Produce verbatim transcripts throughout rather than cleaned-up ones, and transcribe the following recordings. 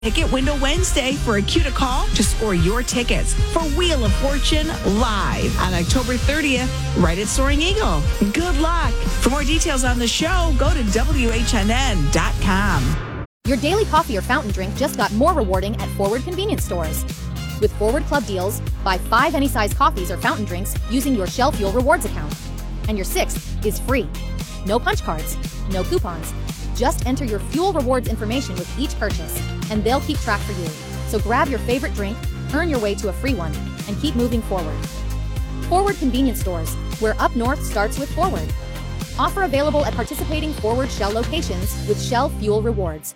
Ticket Window Wednesday for a cue to call to score your tickets for Wheel of Fortune live on October thirtieth, right at Soaring Eagle. Good luck. For more details on the show, go to W H N N dot com. Your daily coffee or fountain drink just got more rewarding at Forward Convenience Stores. With Forward Club deals, buy five any size coffees or fountain drinks using your Shell Fuel Rewards account. And your sixth is free. No punch cards, no coupons. Just enter your Fuel Rewards information with each purchase, and they'll keep track for you. So grab your favorite drink, earn your way to a free one, and keep moving forward. Forward Convenience Stores, where up north starts with Forward. Offer available at participating Forward Shell locations with Shell Fuel Rewards.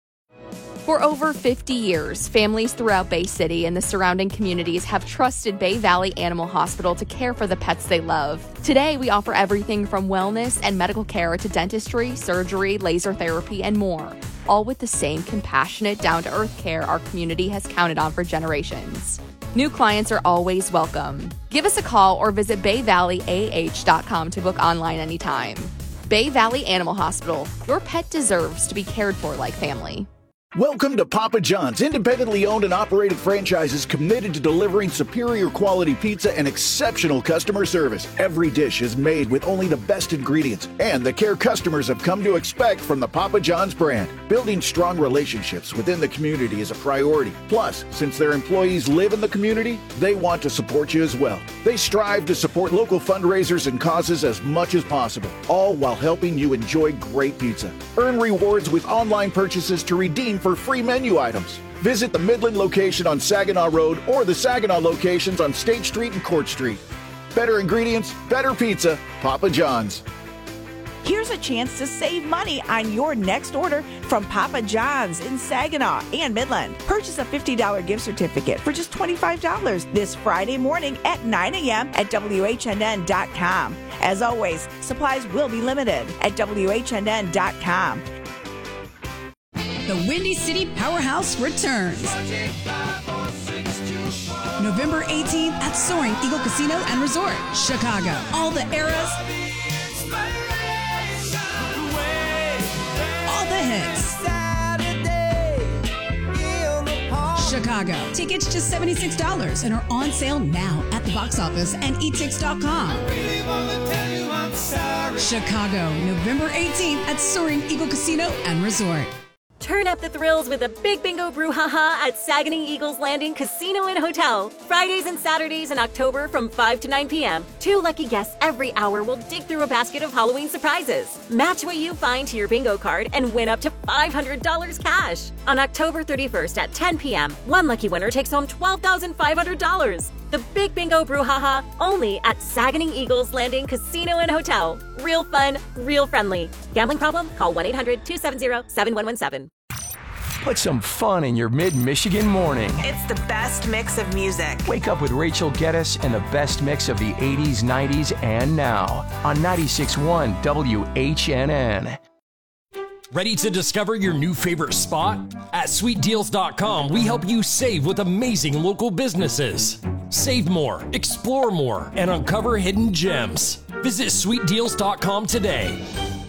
For over fifty years, families throughout Bay City and the surrounding communities have trusted Bay Valley Animal Hospital to care for the pets they love. Today, we offer everything from wellness and medical care to dentistry, surgery, laser therapy, and more, all with the same compassionate, down-to-earth care our community has counted on for generations. New clients are always welcome. Give us a call or visit bay valley a h dot com to book online anytime. Bay Valley Animal Hospital. Your pet deserves to be cared for like family. Welcome to Papa John's, independently owned and operated franchises committed to delivering superior quality pizza and exceptional customer service. Every dish is made with only the best ingredients and the care customers have come to expect from the Papa John's brand. Building strong relationships within the community is a priority. Plus, since their employees live in the community, they want to support you as well. They strive to support local fundraisers and causes as much as possible, all while helping you enjoy great pizza. Earn rewards with online purchases to redeem for free menu items. Visit the Midland location on Saginaw Road or the Saginaw locations on State Street and Court Street. Better ingredients, better pizza, Papa John's. Here's a chance to save money on your next order from Papa John's in Saginaw and Midland. Purchase a fifty dollars gift certificate for just twenty-five dollars this Friday morning at nine a m at W H N N dot com. As always, supplies will be limited at W H N N dot com. The Windy City Powerhouse returns. November eighteenth at Soaring Eagle Casino and Resort, Chicago. All the eras, all the hits. Chicago. Tickets just seventy-six dollars and are on sale now at the box office and e tix dot com. Chicago, November eighteenth at Soaring Eagle Casino and Resort. Turn up the thrills with a Big Bingo Brouhaha at Saginaw Eagles Landing Casino and Hotel. Fridays and Saturdays in October from five to nine p m Two lucky guests every hour will dig through a basket of Halloween surprises. Match what you find to your bingo card and win up to five hundred dollars cash. On October thirty-first at ten p m, one lucky winner takes home twelve thousand five hundred dollars. The Big Bingo Brouhaha, only at Saginaw Eagles Landing Casino and Hotel. Real fun, real friendly. Gambling problem? Call one eight hundred two seven zero seven one one seven. Put some fun in your mid-Michigan morning. It's the best mix of music. Wake up with Rachel Geddes and the best mix of the eighties, nineties, and now on ninety-six point one W H N N. Ready to discover your new favorite spot? At sweet deals dot com, we help you save with amazing local businesses. Save more, explore more, and uncover hidden gems. Visit sweet deals dot com today.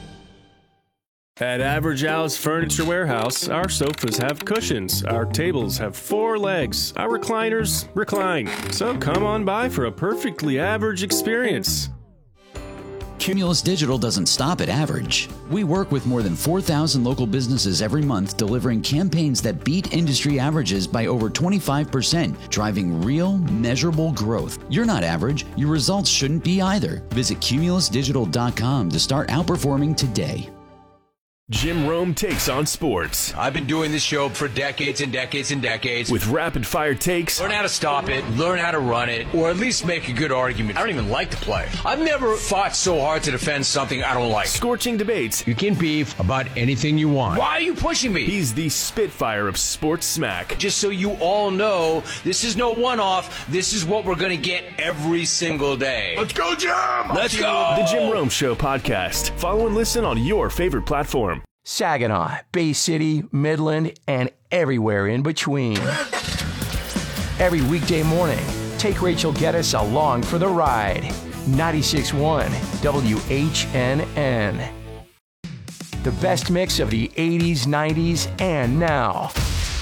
At Average Al's Furniture Warehouse, our sofas have cushions, our tables have four legs, our recliners recline. So come on by for a perfectly average experience. Cumulus Digital doesn't stop at average. We work with more than four thousand local businesses every month, delivering campaigns that beat industry averages by over twenty-five percent, driving real, measurable growth. You're not average. Your results shouldn't be either. Visit cumulus digital dot com to start outperforming today. Jim Rome takes on sports. I've been doing this show for decades and decades and decades. With rapid-fire takes. Learn how to stop it, learn how to run it, or at least make a good argument. I don't even like the play. I've never fought so hard to defend something I don't like. Scorching debates. You can beef about anything you want. Why are you pushing me? He's the Spitfire of sports smack. Just so you all know, this is no one-off. This is what we're going to get every single day. Let's go, Jim! Let's go! The Jim Rome Show podcast. Follow and listen on your favorite platform. Saginaw, Bay City, Midland, and everywhere in between. Every weekday morning, take Rachel Geddes along for the ride. ninety-six point one W H N N. The best mix of the eighties, nineties, and now.